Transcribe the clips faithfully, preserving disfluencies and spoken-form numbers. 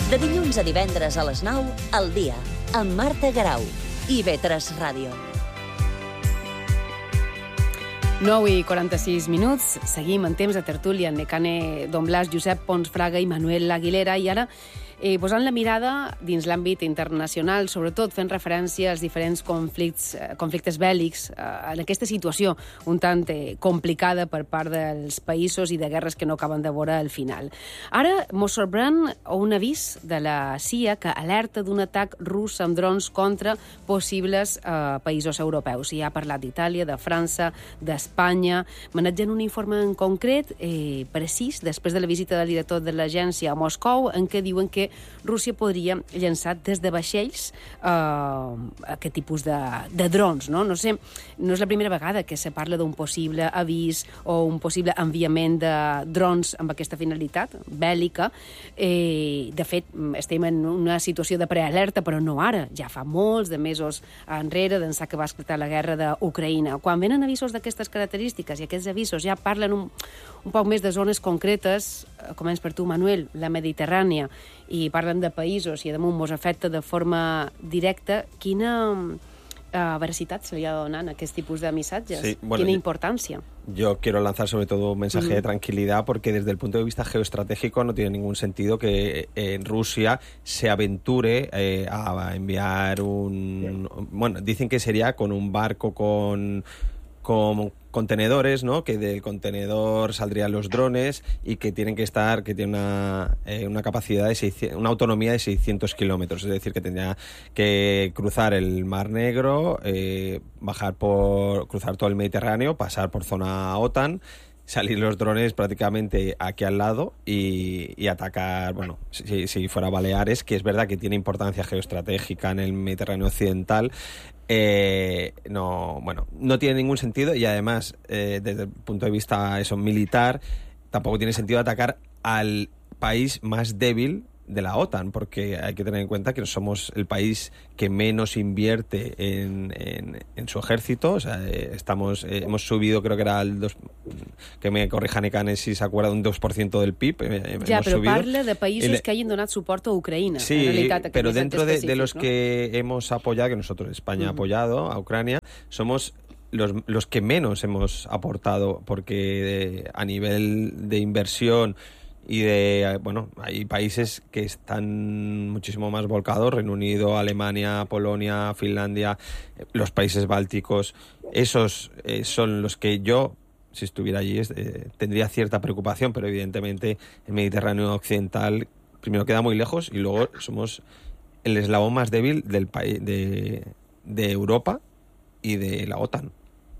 De dilluns a divendres a les nou, al dia, amb Marta Garau i I V tres Ràdio. nou i quaranta-sis minuts, seguim en temps de tertúlia amb Necane Don Blas, Josep Pons Fraga i Manuel Aguilera, i ara eh, posant la mirada dins l'àmbit internacional, sobretot fent referència als diferents conflicts, eh, conflictes bèl·lics, eh, en aquesta situació un tant eh, complicada per part dels països i de guerres que no acaben de veure al final. Ara mos sorprèn un avís de la C I A que alerta d'un atac rus amb drons contra possibles eh, països europeus. I ha parlat d'Itàlia, de França, d'Espanya, manejant un informe en concret, eh, precís, després de la visita del director de l'agència a Moscou, en què diuen que Rússia podria llançar des de vaixells eh, aquest tipus de, de drons. No? No sé, no és la primera vegada que se parla d'un possible avís o un possible enviament de drons amb aquesta finalitat bèl·lica. Eh, de fet, estem en una situació de prealerta, però no ara, ja fa molts de mesos enrere, d'ençà que va esclatar la guerra d'Ucraïna. Quan venen avisos d'aquestes característiques i aquests avisos ja parlen un, un poc més de zones concretes, començ per tu, Manuel, la Mediterrània, i parlen de països i, damunt, mos afecta de forma directa, quina uh, veracitat se li ha de donar a aquest tipus de missatges? Sí, bueno, quina importància? Yo quiero lanzar sobre todo un mensaje mm. de tranquilidad, porque desde el punto de vista geoestratégico no tiene ningún sentido que eh, Rusia se aventure eh, a enviar un... Bueno, dicen que sería con un barco con... con contenedores, ¿no? Que del contenedor saldrían los drones y que tienen que estar, que tiene una, eh, una capacidad de seiscientos, una autonomía de seiscientos kilómetros, es decir, que tendría que cruzar el Mar Negro, eh, bajar por, cruzar todo el Mediterráneo, pasar por zona OTAN, salir los drones prácticamente aquí al lado y, y atacar, bueno, si, si fuera Baleares, que es verdad que tiene importancia geoestratégica en el Mediterráneo occidental. Eh, no, bueno, no tiene ningún sentido, y además, eh, desde el punto de vista eso, militar, tampoco tiene sentido atacar al país más débil de la OTAN, porque hay que tener en cuenta que somos el país que menos invierte en, en, en su ejército. O sea, eh, estamos eh, hemos subido, creo que era el dos, que me corrija Necane si se acuerda, un dos por ciento del P I B. Eh, ja, hemos però subido. Parla de països el... que hagin donat suport a Ucraïna. Sí, en realitat, pero dentro de, de los ¿no? que hemos apoyado, que nosotros, España, uh-huh. ha apoyado a Ucrania, somos los, los que menos hemos aportado, porque eh, a nivel de inversión y de, bueno, hay países que están muchísimo más volcados, Reino Unido, Alemania, Polonia, Finlandia, los países bálticos. Esos eh, son los que yo, si estuviera allí, eh, tendría cierta preocupación, pero evidentemente el Mediterráneo occidental primero queda muy lejos y luego somos el eslabón más débil del país de, de Europa y de la OTAN.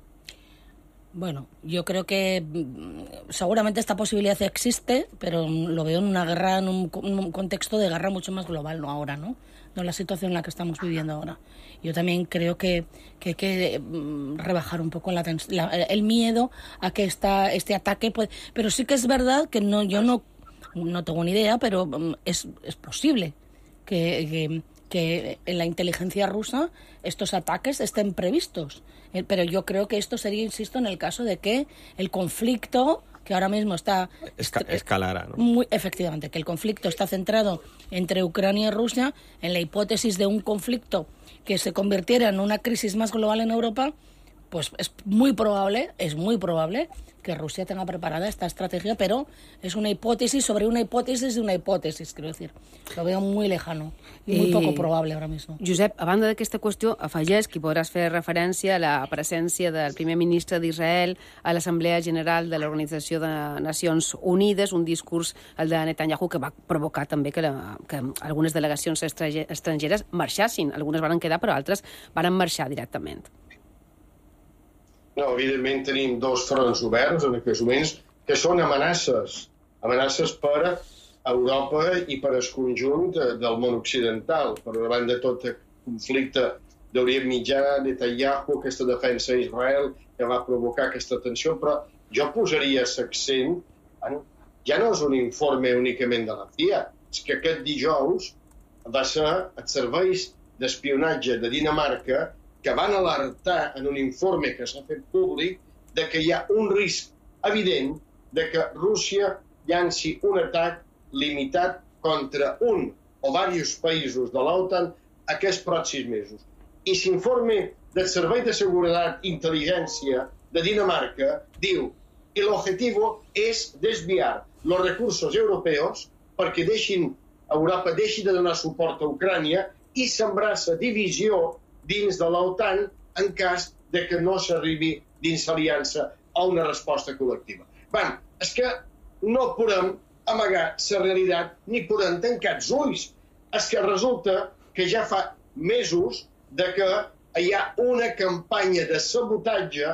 Bueno, yo creo que seguramente esta posibilidad existe, pero lo veo en una guerra, en un, en un contexto de guerra mucho más global, no ahora, ¿no? No la situación en la que estamos viviendo ahora. Yo también creo que, que hay que rebajar un poco la, la, el miedo a que esta, este ataque puede... Pero sí que es verdad que no, yo no, no tengo ni idea, pero es, es posible que... que que en la inteligencia rusa estos ataques estén previstos. Eh, pero yo creo que esto sería, insisto, en el caso de que el conflicto que ahora mismo está... Esca- escalara, ¿no? Muy, efectivamente, que el conflicto está centrado entre Ucrania y Rusia, en la hipótesis de un conflicto que se convirtiera en una crisis más global en Europa, pues es muy probable, es muy probable que Rusia tenga preparada esta estrategia, pero es una hipótesis sobre una hipótesis de una hipòtesis, quiero decir. Lo veo muy lejano i muy poco probable ahora mismo. Josep, a banda d'aquesta qüestió, afegeix que podràs fer referència a la presència del primer ministre d'Israel a l'Assemblea General de l'Organització de Nacions Unides, un discurs, el de Netanyahu, que va provocar també que, la, que algunes delegacions estrangeres marxassin. Algunes van quedar, però altres van marxar directament. No, evidentment tenim dos fronts oberts en aquests moments que són amenaces, amenaces per Europa i per el conjunt del món occidental. Per davant de tot el conflicte d'Orient Mitjà, Netanyahu, aquesta defensa a Israel que va provocar aquesta tensió, però jo posaria l'accent, bueno, ja no és un informe únicament de la C I A, és que aquest dijous va ser els serveis d'espionatge de Dinamarca que van alertar en un informe que s'ha fet públic de que hi ha un risc evident de que Rússia llanci un atac limitat contra un o diversos països de l'OTAN aquests pròxims mesos. I l'informe del Servei de Seguretat i Intel·ligència de Dinamarca diu que l'objectiu és desviar els recursos europeus perquè deixin, Europa deixi de donar suport a Ucrània i sembrar la divisió dins de l'OTAN en cas de que no s'arribi dins l'aliança a una resposta col·lectiva. Bé, és que no podem amagar la realitat ni podem tancar els ulls. És que resulta que ja fa mesos de que hi ha una campanya de sabotatge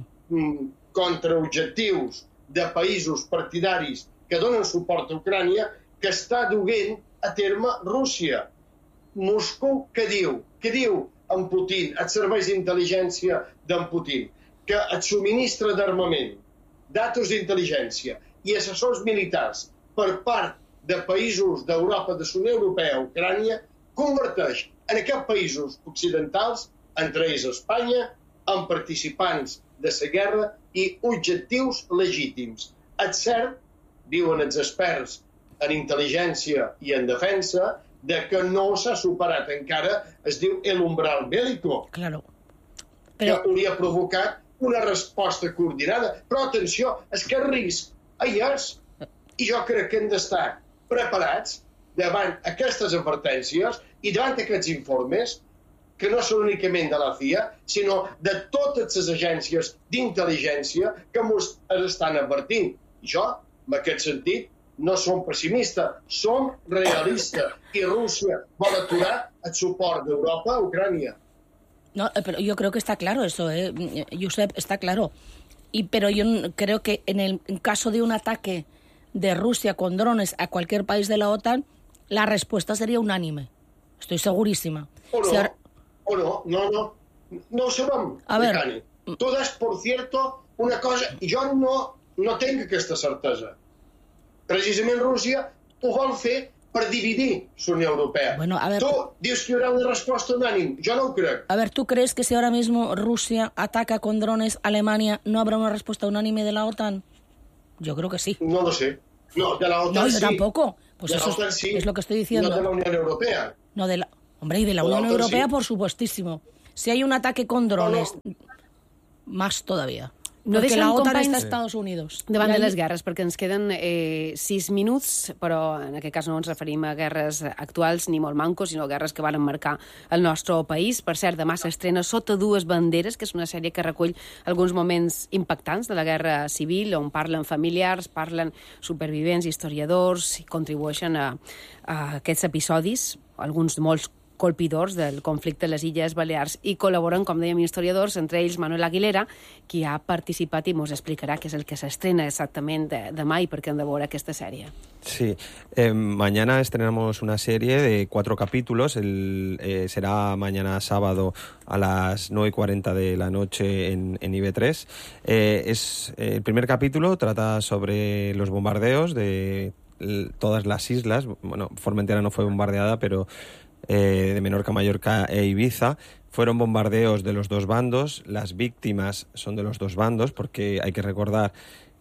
contra objectius de països partidaris que donen suport a Ucrània que està duent a terme Rússia. Moscou què diu? Què diu en Putin, els serveis d'intel·ligència d'en Putin? Que et subministra d'armament, datos d'intel·ligència i assessors militars per part de països d'Europa, de la Unió Europea, Ucrània, converteix en aquests països occidentals, entre ells Espanya, en participants de la guerra i objectius legítims. És cert, diuen els experts en intel·ligència i en defensa, de que no s'ha superat encara, es diu el umbral bélico, Claro. que Però, hauria provocat una resposta coordinada. Però atenció, és que el risc hi és. I jo crec que hem d'estar preparats davant aquestes advertències i davant aquests informes, que no són únicament de la C I A, sinó de totes les agències d'intel·ligència que ens estan advertint. I jo, en aquest sentit, no som pessimistes, som realistes. I Rússia vol aturar el suport d'Europa a Ucrània. no, eh, pero yo creo que está claro eso, ¿eh? Josep, está claro. Y, pero yo n- creo que en el en caso de un ataque de Rusia con drones a cualquier país de la OTAN, la respuesta sería unánime. Estoy segurísima. O no, Si ahora- o no, no, no. No ho sabem, A ver. Mecani. Tu des, por cierto, una cosa, i jo no, no tinc aquesta certesa. Precisament Rússia ho vol fer per dividir la Unió Europea. Bueno, a ver- Tu dius que hi haurà una resposta unànime. Jo no ho crec. A ver, ¿tú crees que si ahora mismo Rusia ataca con drones a Alemania, no habrá una respuesta unánime de la OTAN? Yo creo que sí. No lo sé. No, de la OTAN No, yo sí. tampoco. Pues de eso la es- OTAN sí. es lo que estoy diciendo. No de la Unión Europea. No, de la... Hombre, y de la De la Unión OTAN, Europea, sí. por supuestísimo. Si hay un ataque con drones, No, más todavía. No Porque deixem, la OTAN companys, está a Estados Unidos. davant Y de ahí- les guerres, perquè ens queden eh, sis minuts, però en aquest cas no ens referim a guerres actuals ni molt mancos, sinó a guerres que van marcar el nostre país. Per cert, demà s'estrena Sota dues banderes, que és una sèrie que recull alguns moments impactants de la guerra civil, on parlen familiars, parlen supervivents, historiadors, i contribueixen a, a aquests episodis, alguns molts colpidors del conflicte a les Illes Balears, i col·laboren, com dèiem, historiadors, entre ells Manuel Aguilera, qui ha participat i ens explicarà què és el que s'estrena exactament de, demà i per què hem de veure aquesta sèrie. Sí, eh, mañana estrenamos una serie de cuatro capítulos. El, eh, será mañana sábado a las nueve y cuarenta de la noche en, en I B tres. Eh, es, eh, el primer capítulo trata sobre los bombardeos de l- todas las islas. Bueno, Formentera no fue bombardeada, pero eh, de Menorca, Mallorca e Ibiza. Fueron bombardeos de los dos bandos. Las víctimas son de los dos bandos, porque hay que recordar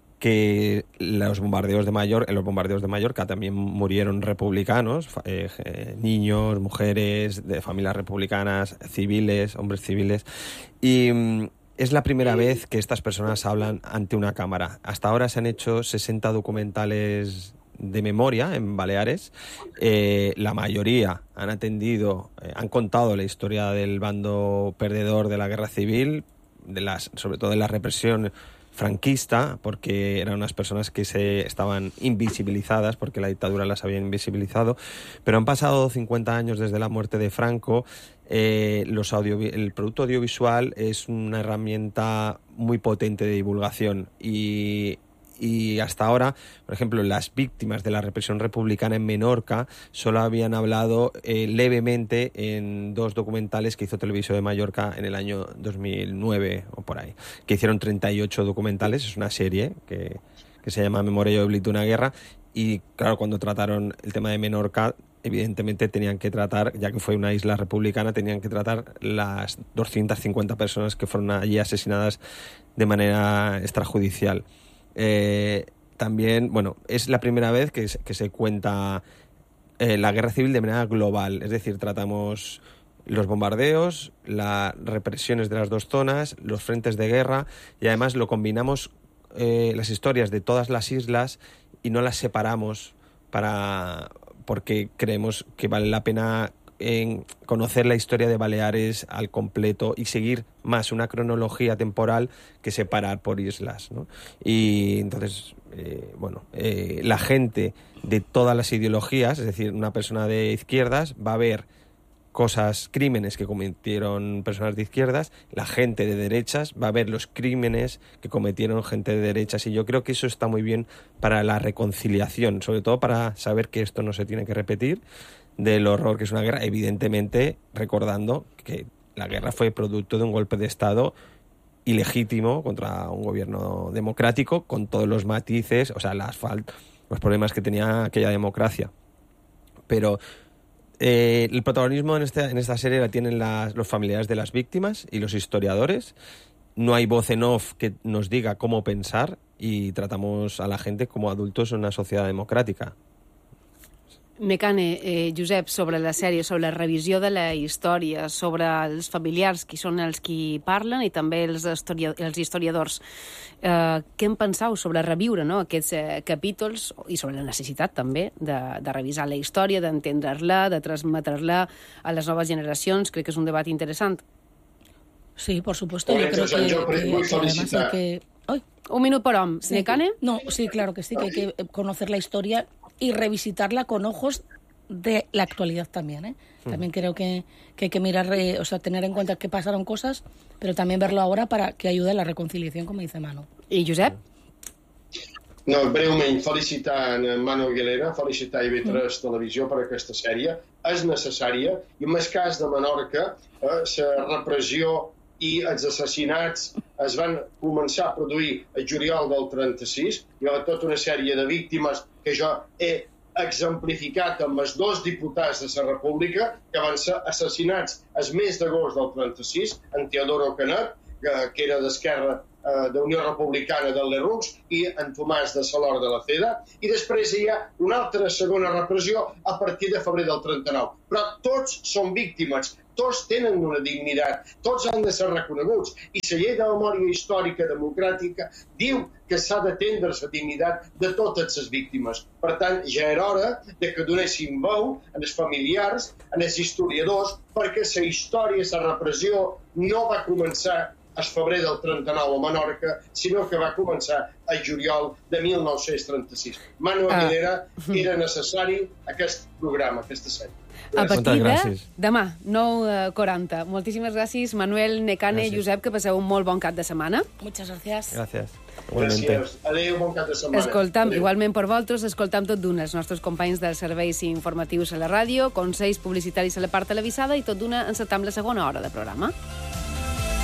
que los bombardeos de Mallorca, en los bombardeos de Mallorca también murieron republicanos, eh, eh, niños, mujeres de familias republicanas, civiles, hombres civiles, y mm, es la primera vez que estas personas hablan ante una cámara. Hasta ahora se han hecho sesenta documentales de memoria en Baleares. Eh, la mayoría han atendido, eh, han contado la historia del bando perdedor de la guerra civil, de las, sobre todo de la represión franquista, porque eran unas personas que se estaban invisibilizadas, porque la dictadura las había invisibilizado, pero han pasado cincuenta años desde la muerte de Franco. Eh, los audio, el producto audiovisual es una herramienta muy potente de divulgación, y y hasta ahora, por ejemplo, las víctimas de la represión republicana en Menorca solo habían hablado eh, levemente en dos documentales que hizo Televisió de Mallorca en el año dos mil nueve o por ahí, que hicieron treinta y ocho documentales. Es una serie que, que se llama Memoria y Oblit d'una guerra, y claro, cuando trataron el tema de Menorca, evidentemente tenían que tratar, ya que fue una isla republicana, tenían que tratar las doscientas cincuenta personas que fueron allí asesinadas de manera extrajudicial. Eh, también, bueno, es la primera vez que se, que se cuenta eh, la guerra civil de manera global. Es decir, tratamos los bombardeos, las represiones de las dos zonas, los frentes de guerra, y además lo combinamos eh, las historias de todas las islas y no las separamos para porque creemos que vale la pena en conocer la historia de Baleares al completo y seguir más una cronología temporal que separar por islas, ¿no? Y entonces, eh, bueno, eh, la gente de todas las ideologías, es decir, una persona de izquierdas va a ver cosas, crímenes que cometieron personas de izquierdas, la gente de derechas va a ver los crímenes que cometieron gente de derechas, y yo creo que eso está muy bien para la reconciliación, sobre todo para saber que esto no se tiene que repetir, del horror que es una guerra, evidentemente recordando que la guerra fue producto de un golpe de Estado ilegítimo contra un gobierno democrático, con todos los matices, o sea, las fal- los problemas que tenía aquella democracia. Pero Eh, el protagonismo en esta, en esta serie la tienen las, los familiares de las víctimas y los historiadores. No hay voz en off que nos diga cómo pensar, y tratamos a la gente como adultos en una sociedad democràtica. Nekane, eh, Josep, sobre la sèrie, sobre la revisió de la història, sobre els familiars, qui són els qui parlen, i també els, historia els historiadors. Eh, què en penseu sobre reviure, no?, aquests eh, capítols, i sobre la necessitat també de, de revisar la història, d'entendre-la, de transmetre-la a les noves generacions? Crec que és un debat interessant. Sí, por supuesto. Yo creo que, yo que, que además hay que... ¡Ay! Un minut per hom. Sí. Nekane? No, sí, claro que sí, que hay que conocer la historia y revisitarla con ojos de la actualidad también, ¿eh? También creo que, que hay que mirar, eh, o sea, tener en cuenta que pasaron cosas, pero también verlo ahora para que ayude a la reconciliación, como dice Manu. I Josep? No, breument, felicitar en Manu Aguilera, felicitar I V tres mm. Televisió per aquesta sèrie. És necessària, i en el cas de Menorca, eh, la repressió i els assassinats es van començar a produir el juliol del trenta-sis. Hi va haver tota una sèrie de víctimes que jo he exemplificat amb els dos diputats de la República que van ser assassinats el mes d'agost del trenta-sis, en Teodoro Canet, que, que era d'Esquerra eh, d'Unió Republicana del Lerroux, i en Tomàs de Salor de la Ceda, i després hi ha una altra segona repressió a partir de febrer del trenta-nou. Però tots són víctimes, tots tenen una dignitat, tots han de ser reconeguts, i la llei de memòria històrica democràtica diu que s'ha d'atendre la dignitat de totes les víctimes. Per tant, ja era hora de que donéssim veu als familiars, als historiadors, perquè la història, la repressió, no va començar el febrer del trenta-nou a Menorca, sinó que va començar el juliol de mil nou-cents trenta-sis. Manu Aguilera, era necessari aquest programa, aquesta sèrie. A partir de demà, nou quaranta. Moltíssimes gràcies, Manuel, Nekane, gràcies. Josep, que passeu un molt bon cap de setmana. Muchas gracias. Gràcies. Gràcies. Adéu, bon cap de setmana. Escoltam, Adéu. Igualment per vosaltres, escoltam tot d'una els nostres companys dels serveis informatius a la ràdio, consells publicitaris a la part televisada i tot d'una encetam la segona hora de programa.